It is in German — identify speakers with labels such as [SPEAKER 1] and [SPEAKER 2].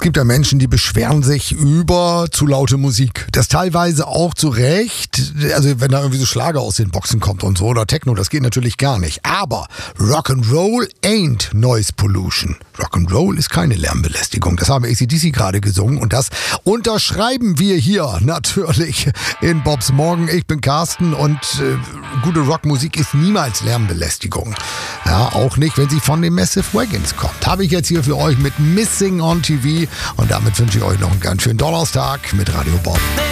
[SPEAKER 1] gibt ja Menschen, die beschweren sich über zu laute Musik. Das teilweise auch zu Recht. Also wenn da irgendwie so Schlager aus den Boxen kommt und so oder Techno, das geht natürlich gar nicht. Aber Rock'n'Roll ain't Noise Pollution. Rock'n'Roll ist keine Lärmbelästigung. Das haben AC/DC gerade gesungen und das unterschreiben wir hier natürlich in Bobs Morgen. Ich bin Carsten und gute Rockmusik ist niemals Lärmbelästigung. Ja, auch nicht, wenn sie von den Massive Wagons kommt. Habe ich jetzt hier für euch mit Missing on TV und damit wünsche ich euch noch einen ganz schönen Donnerstag mit Radio Bob.